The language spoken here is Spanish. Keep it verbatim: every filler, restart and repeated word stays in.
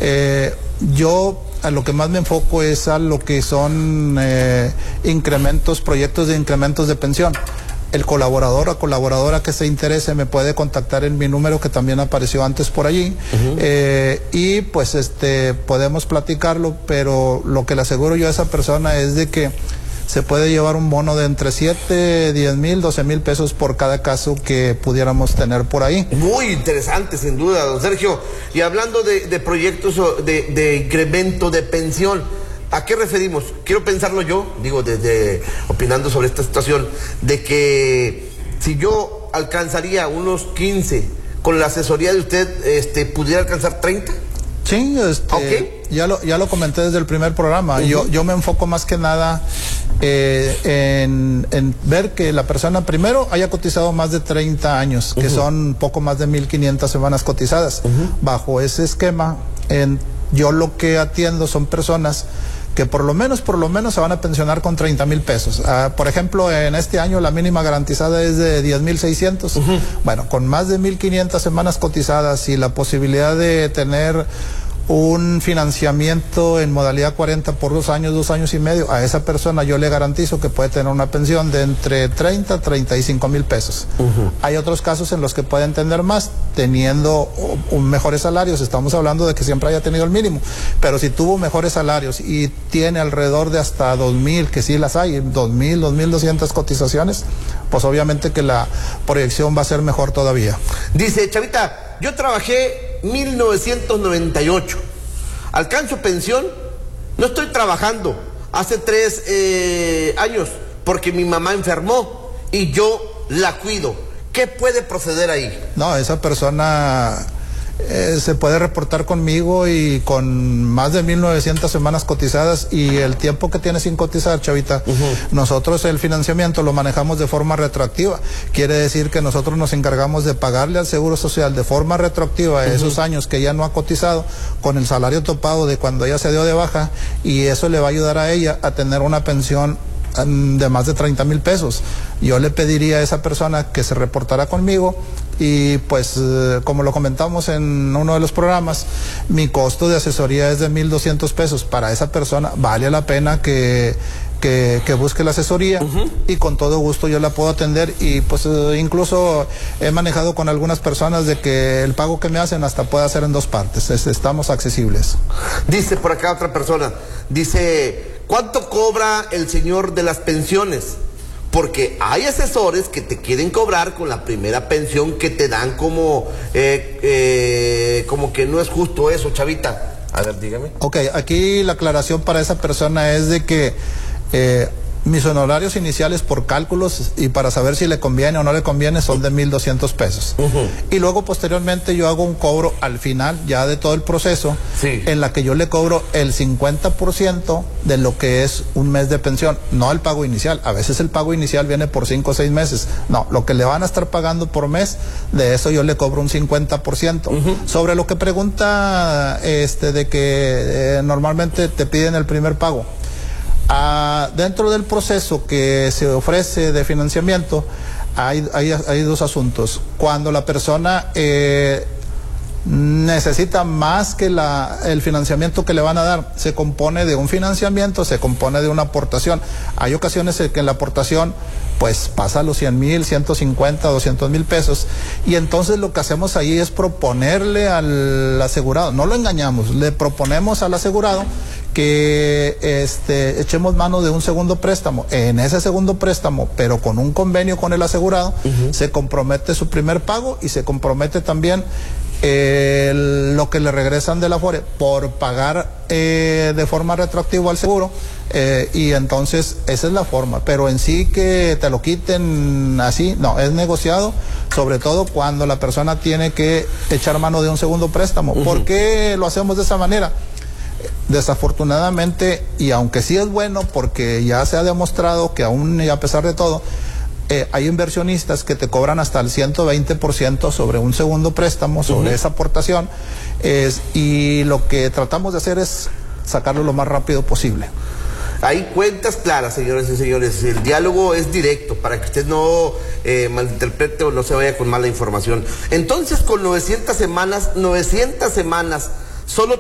Eh, yo a lo que más me enfoco es a lo que son eh, incrementos, proyectos de incrementos de pensión. El colaborador o colaboradora que se interese me puede contactar en mi número que también apareció antes por allí. Uh-huh. eh, y pues este podemos platicarlo, pero lo que le aseguro yo a esa persona es de que se puede llevar un bono de entre siete, diez mil, doce mil pesos por cada caso que pudiéramos tener por ahí. Muy interesante, sin duda, don Sergio. Y hablando de, de proyectos de, de incremento de pensión, ¿a qué referimos? Quiero pensarlo yo, digo, desde opinando sobre esta situación, de que si yo alcanzaría unos quince, con la asesoría de usted, este, ¿pudiera alcanzar treinta? Sí, este, okay. ya, lo, ya lo comenté desde el primer programa. Uh-huh. yo, yo me enfoco más que nada eh, en, en ver que la persona primero haya cotizado más de treinta años, uh-huh. que son poco más de mil quinientas semanas cotizadas. Uh-huh. Bajo ese esquema, en, yo lo que atiendo son personas que por lo menos, por lo menos se van a pensionar con treinta mil pesos. Uh, por ejemplo, en este año la mínima garantizada es de diez mil seiscientos. Uh-huh. Bueno, con más de mil quinientas semanas cotizadas y la posibilidad de tener un financiamiento en modalidad cuarenta por dos años, dos años y medio, a esa persona yo le garantizo que puede tener una pensión de entre treinta a treinta y cinco mil pesos. Uh-huh. Hay otros casos en los que pueden tener más, teniendo un mejores salarios. Estamos hablando de que siempre haya tenido el mínimo, pero si tuvo mejores salarios y tiene alrededor de hasta dos mil, que sí las hay, dos mil, dos mil doscientas cotizaciones, pues obviamente que la proyección va a ser mejor todavía. Dice Chavita, yo trabajé mil novecientos noventa y ocho, alcanzo pensión, no estoy trabajando hace tres eh, años porque mi mamá enfermó y yo la cuido. ¿Qué puede proceder ahí? No, esa persona eh, se puede reportar conmigo y con más de mil novecientas semanas cotizadas y el tiempo que tiene sin cotizar, Chavita, uh-huh. nosotros el financiamiento lo manejamos de forma retroactiva. Quiere decir que nosotros nos encargamos de pagarle al Seguro Social de forma retroactiva uh-huh. esos años que ella no ha cotizado con el salario topado de cuando ella se dio de baja, y eso le va a ayudar a ella a tener una pensión de más de treinta mil pesos. Yo le pediría a esa persona que se reportara conmigo y pues eh, como lo comentamos en uno de los programas, mi costo de asesoría es de mil doscientos pesos. Para esa persona vale la pena que Que, que busque la asesoría uh-huh. y con todo gusto yo la puedo atender, y pues eh, incluso he manejado con algunas personas de que el pago que me hacen hasta puede hacer en dos partes. Es, estamos accesibles. Dice por acá otra persona, dice, ¿cuánto cobra el señor de las pensiones? Porque hay asesores que te quieren cobrar con la primera pensión que te dan, como eh, eh, como que no es justo eso, Chavita. A ver, dígame. Ok, aquí la aclaración para esa persona es de que Eh, mis honorarios iniciales por cálculos y para saber si le conviene o no le conviene son de mil doscientos pesos. Uh-huh. Y luego posteriormente yo hago un cobro al final ya de todo el proceso, sí. en la que yo le cobro el cincuenta por ciento de lo que es un mes de pensión, no el pago inicial. A veces el pago inicial viene por cinco o seis meses. No, lo que le van a estar pagando por mes, de eso yo le cobro un cincuenta por ciento. Uh-huh. Sobre lo que pregunta este de que eh, normalmente te piden el primer pago. Ah, dentro del proceso que se ofrece de financiamiento hay, hay, hay dos asuntos. Cuando la persona eh, necesita más que la, el financiamiento que le van a dar, se compone de un financiamiento, se compone de una aportación. Hay ocasiones en que la aportación pues pasa a los cien mil, ciento cincuenta, doscientos mil pesos, y entonces lo que hacemos ahí es proponerle al asegurado, no lo engañamos, le proponemos al asegurado que este, echemos mano de un segundo préstamo. En ese segundo préstamo, pero con un convenio con el asegurado, uh-huh. se compromete su primer pago y se compromete también eh, lo que le regresan de la Afore por pagar eh, de forma retroactiva al seguro, eh, y entonces esa es la forma. Pero en sí que te lo quiten así, no, es negociado, sobre todo cuando la persona tiene que echar mano de un segundo préstamo. Uh-huh. ¿Por qué lo hacemos de esa manera? Desafortunadamente, y aunque sí es bueno porque ya se ha demostrado que aún y a pesar de todo, eh, hay inversionistas que te cobran hasta el ciento veinte por ciento sobre un segundo préstamo, sobre uh-huh. esa aportación, es, y lo que tratamos de hacer es sacarlo lo más rápido posible. Hay cuentas claras, señores y señores. El diálogo es directo para que usted no eh, malinterprete o no se vaya con mala información. Entonces, con novecientas semanas, novecientas semanas, solo